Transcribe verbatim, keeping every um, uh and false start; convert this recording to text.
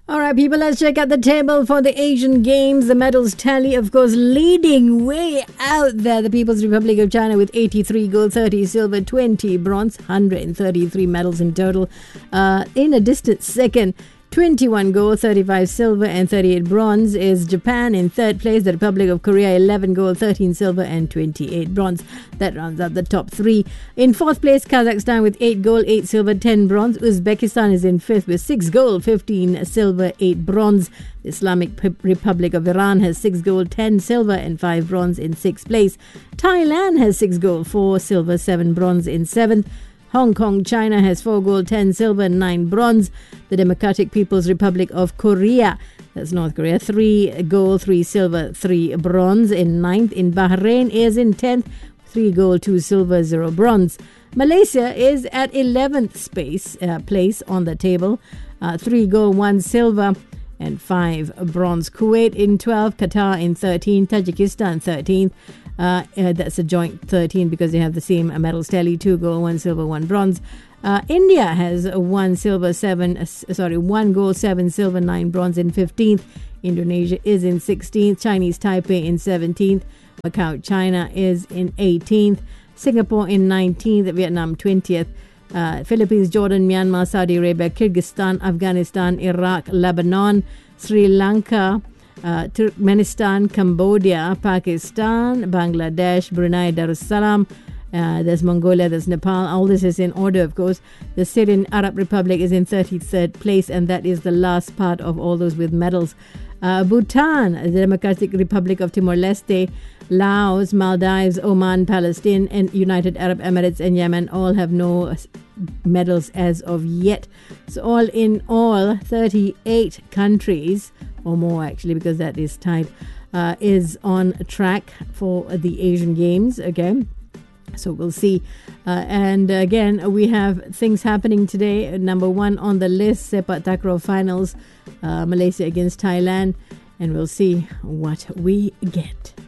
All right, people, let's check out the table for the Asian Games. The medals tally, of course, leading way out there. The People's Republic of China with eighty-three gold, thirty silver, twenty bronze, one hundred thirty-three medals in total. Uh, in a distant second, twenty-one gold, thirty-five silver and thirty-eight bronze is Japan. In third place, the Republic of Korea, eleven gold, thirteen silver and twenty-eight bronze. That rounds out the top three. In fourth place, Kazakhstan with eight gold, eight silver, ten bronze. Uzbekistan is in fifth with six gold, fifteen silver, eight bronze. The Islamic Republic of Iran has six gold, ten silver and five bronze in sixth place. Thailand has six gold, four silver, seven bronze in seventh. Hong Kong, China has four gold, ten silver, and nine bronze. The Democratic People's Republic of Korea, that's North Korea, three gold, three silver, three bronze in ninth. In Bahrain is in tenth, three gold, two silver, zero bronze. Malaysia is at eleventh space, uh, place on the table, uh, three gold, one silver, and five bronze. Kuwait in twelfth, Qatar in thirteenth, Tajikistan thirteenth. Uh, uh, that's a joint thirteen because they have the same medals tally, two gold, one silver, one bronze. Uh, India has one silver, seven, uh, sorry, one gold, seven silver, nine bronze in fifteenth. Indonesia is in sixteenth. Chinese Taipei in seventeenth. Macau, China is in eighteenth. Singapore in nineteenth. Vietnam twentieth. Uh, Philippines, Jordan, Myanmar, Saudi Arabia, Kyrgyzstan, Afghanistan, Iraq, Lebanon, Sri Lanka, Uh, Turkmenistan, Cambodia, Pakistan, Bangladesh, Brunei Darussalam, uh, there's Mongolia, there's Nepal. All this is in order, of course. The Syrian Arab Republic is in thirty-third place, and that is the last part of all those with medals. Uh, Bhutan, the Democratic Republic of Timor-Leste, Laos, Maldives, Oman, Palestine, and United Arab Emirates and Yemen all have no medals as of yet. So all in all, thirty-eight countries, or more actually, because that is tied, uh, is on track for the Asian Games again. So we'll see. Uh, and again, we have things happening today. Number one on the list, Sepak Takraw finals, uh, Malaysia against Thailand. And we'll see what we get.